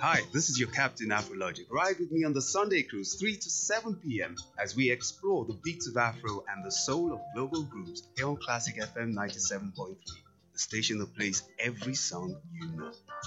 Hi, this is your Captain Afrologic. Ride with me on the Sunday cruise 3 to 7 p.m. as we explore the beats of Afro and the soul of global grooves here on Classic FM 97.3, the station that plays every song you know.